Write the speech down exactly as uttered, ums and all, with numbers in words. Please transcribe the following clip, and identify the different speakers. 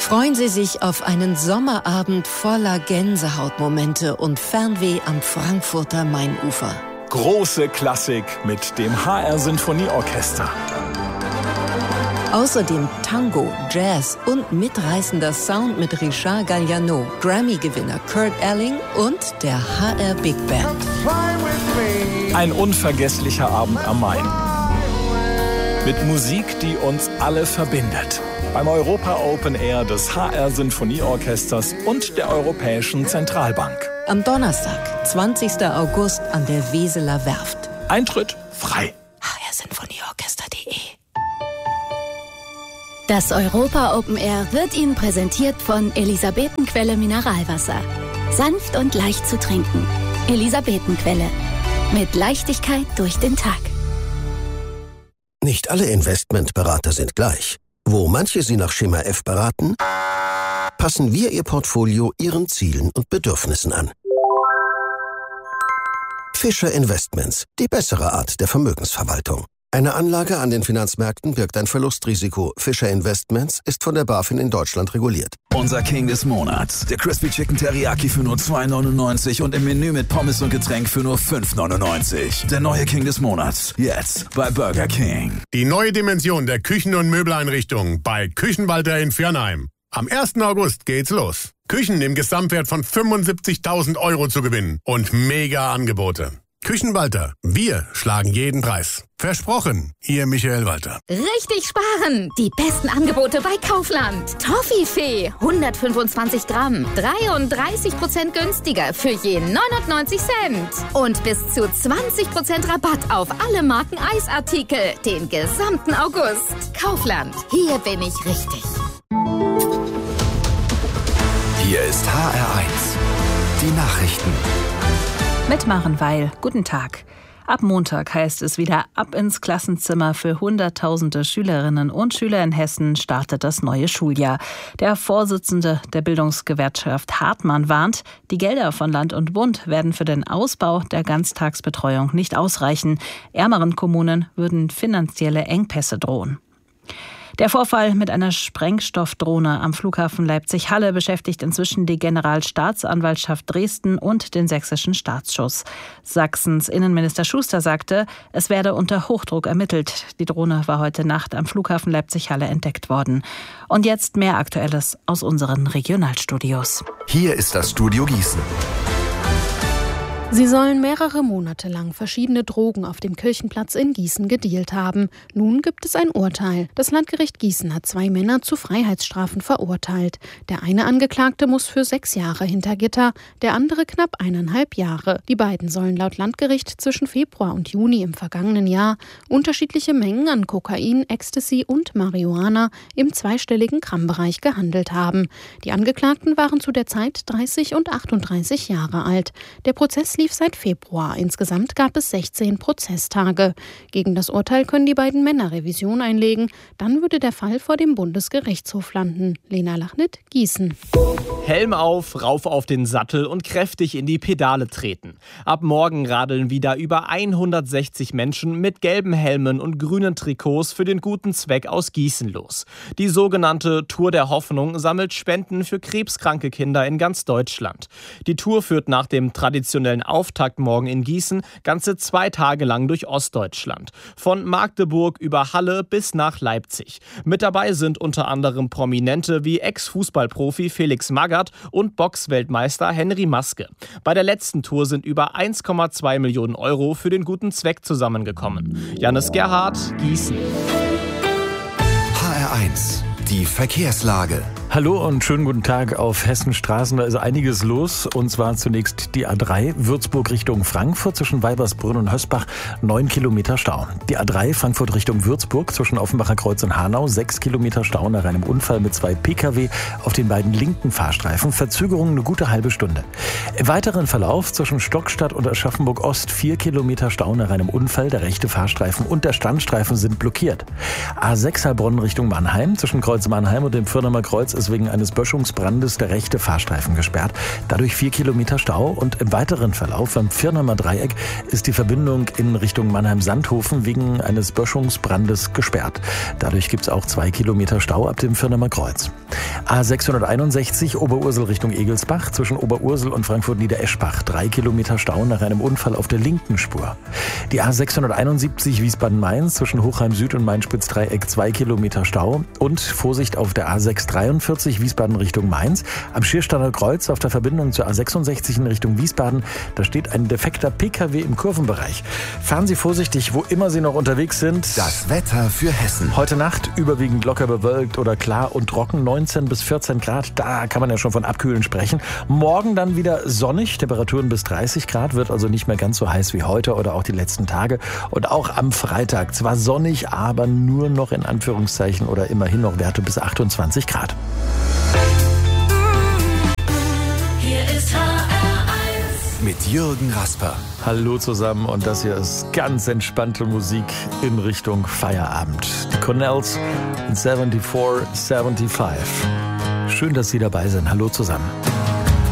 Speaker 1: Freuen Sie sich auf einen Sommerabend voller Gänsehautmomente und Fernweh am Frankfurter Mainufer.
Speaker 2: Große Klassik mit dem H R Sinfonieorchester.
Speaker 1: Außerdem Tango, Jazz und mitreißender Sound mit Richard Galliano, Grammy-Gewinner Kurt Elling und der H R Big Band.
Speaker 2: Ein unvergesslicher Abend am Main. Mit Musik, die uns alle verbindet. Beim Europa Open Air des H R Sinfonieorchesters und der Europäischen Zentralbank.
Speaker 1: Am Donnerstag, zwanzigsten August an der Weseler Werft.
Speaker 2: Eintritt frei.
Speaker 1: h r sinfonieorchester punkt de
Speaker 3: Das Europa Open Air wird Ihnen präsentiert von Elisabetenquelle Mineralwasser. Sanft und leicht zu trinken. Elisabetenquelle. Mit Leichtigkeit durch den Tag.
Speaker 4: Nicht alle Investmentberater sind gleich. Wo manche Sie nach Schema F beraten, passen wir Ihr Portfolio Ihren Zielen und Bedürfnissen an. Fischer Investments, die bessere Art der Vermögensverwaltung. Eine Anlage an den Finanzmärkten birgt ein Verlustrisiko. Fischer Investments ist von der BaFin in Deutschland reguliert.
Speaker 5: Unser King des Monats. Der Crispy Chicken Teriyaki für nur zwei neunundneunzig und im Menü mit Pommes und Getränk für nur fünf neunundneunzig. Der neue King des Monats. Jetzt bei Burger King.
Speaker 6: Die neue Dimension der Küchen- und Möbeleinrichtungen bei Küchenwalter in Viernheim. Am ersten August geht's los. Küchen im Gesamtwert von fünfundsiebzigtausend Euro zu gewinnen und mega Angebote. Küchenwalter, wir schlagen jeden Preis. Versprochen, Ihr Michael Walter.
Speaker 7: Richtig sparen! Die besten Angebote bei Kaufland. Toffifee, hundertfünfundzwanzig Gramm, dreiunddreißig Prozent günstiger für je neunundneunzig Cent. Und bis zu zwanzig Prozent Rabatt auf alle Marken Eisartikel den gesamten August. Kaufland, hier bin ich richtig.
Speaker 5: Hier ist H R eins. Die Nachrichten.
Speaker 8: Mit Maren Weil. Guten Tag. Ab Montag heißt es wieder ab ins Klassenzimmer. Für Hunderttausende Schülerinnen und Schüler in Hessen startet das neue Schuljahr. Der Vorsitzende der Bildungsgewerkschaft Hartmann warnt, die Gelder von Land und Bund werden für den Ausbau der Ganztagsbetreuung nicht ausreichen. Ärmeren Kommunen würden finanzielle Engpässe drohen. Der Vorfall mit einer Sprengstoffdrohne am Flughafen Leipzig-Halle beschäftigt inzwischen die Generalstaatsanwaltschaft Dresden und den sächsischen Staatsschutz. Sachsens Innenminister Schuster sagte, es werde unter Hochdruck ermittelt. Die Drohne war heute Nacht am Flughafen Leipzig-Halle entdeckt worden. Und jetzt mehr Aktuelles aus unseren Regionalstudios.
Speaker 5: Hier ist das Studio Gießen.
Speaker 9: Sie sollen mehrere Monate lang verschiedene Drogen auf dem Kirchenplatz in Gießen gedealt haben. Nun gibt es ein Urteil. Das Landgericht Gießen hat zwei Männer zu Freiheitsstrafen verurteilt. Der eine Angeklagte muss für sechs Jahre hinter Gitter, der andere knapp eineinhalb Jahre. Die beiden sollen laut Landgericht zwischen Februar und Juni im vergangenen Jahr unterschiedliche Mengen an Kokain, Ecstasy und Marihuana im zweistelligen Grammbereich gehandelt haben. Die Angeklagten waren zu der Zeit dreißig und achtunddreißig Jahre alt. Der Prozess lief seit Februar. Insgesamt gab es sechzehn Prozesstage. Gegen das Urteil können die beiden Männer Revision einlegen. Dann würde der Fall vor dem Bundesgerichtshof landen. Lena Lachnit, Gießen.
Speaker 10: Helm auf, rauf auf den Sattel und kräftig in die Pedale treten. Ab morgen radeln wieder über hundertsechzig Menschen mit gelben Helmen und grünen Trikots für den guten Zweck aus Gießen los. Die sogenannte Tour der Hoffnung sammelt Spenden für krebskranke Kinder in ganz Deutschland. Die Tour führt nach dem traditionellen Auftakt morgen in Gießen ganze zwei Tage lang durch Ostdeutschland. Von Magdeburg über Halle bis nach Leipzig. Mit dabei sind unter anderem Prominente wie Ex-Fußballprofi Felix Magath und Boxweltmeister Henry Maske. Bei der letzten Tour sind über eins Komma zwei Millionen Euro für den guten Zweck zusammengekommen. Jannis Gerhardt, Gießen.
Speaker 5: H R eins. Die Verkehrslage.
Speaker 11: Hallo und schönen guten Tag auf Hessens Straßen. Da ist einiges los. Und zwar zunächst die A drei, Würzburg Richtung Frankfurt zwischen Weibersbrunn und Hösbach, neun Kilometer Stau. Die A drei, Frankfurt Richtung Würzburg zwischen Offenbacher Kreuz und Hanau, sechs Kilometer Stau nach einem Unfall mit zwei Pkw auf den beiden linken Fahrstreifen. Verzögerung eine gute halbe Stunde. Im weiteren Verlauf zwischen Stockstadt und Aschaffenburg Ost, vier Kilometer Stau nach einem Unfall. Der rechte Fahrstreifen und der Standstreifen sind blockiert. A sechs Heilbronn Richtung Mannheim zwischen Kreuz Mannheim und dem Firnemer Kreuz ist wegen eines Böschungsbrandes der rechte Fahrstreifen gesperrt. Dadurch vier Kilometer Stau und im weiteren Verlauf am Firnemer Dreieck ist die Verbindung in Richtung Mannheim-Sandhofen wegen eines Böschungsbrandes gesperrt. Dadurch gibt es auch zwei Kilometer Stau ab dem Firnemer Kreuz. A sechshunderteinundsechzig Oberursel Richtung Egelsbach zwischen Oberursel und Frankfurt-Niedereschbach. Drei Kilometer Stau nach einem Unfall auf der linken Spur. Die A sechshunderteinundsiebzig Wiesbaden-Mainz zwischen Hochheim Süd und Main-Spitz-Dreieck. Zwei Kilometer Stau. Und Vorsicht auf der A sechshundertdreiundvierzig Wiesbaden Richtung Mainz. Am Schiersteiner Kreuz auf der Verbindung zur A sechsundsechzig in Richtung Wiesbaden. Da steht ein defekter P K W im Kurvenbereich. Fahren Sie vorsichtig, wo immer Sie noch unterwegs sind.
Speaker 12: Das Wetter für Hessen.
Speaker 11: Heute Nacht überwiegend locker bewölkt oder klar und trocken. neunzehn bis vierzehn Grad, da kann man ja schon von Abkühlen sprechen. Morgen dann wieder sonnig, Temperaturen bis dreißig Grad, wird also nicht mehr ganz so heiß wie heute oder auch die letzten Tage. Und auch am Freitag zwar sonnig, aber nur noch in Anführungszeichen oder immerhin noch Werte bis achtundzwanzig Grad.
Speaker 12: Hier ist H R eins mit Jürgen Rasper.
Speaker 11: Hallo zusammen und das hier ist ganz entspannte Musik in Richtung Feierabend. Die Cornells in vierundsiebzig fünfundsiebzig. Schön, dass Sie dabei sind. Hallo zusammen.